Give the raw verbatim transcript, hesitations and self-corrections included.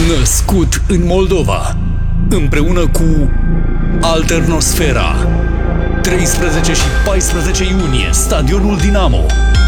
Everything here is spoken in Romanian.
Născut în Moldova, împreună cu Alternosfera. treisprezece și paisprezece iunie, Stadionul Dinamo.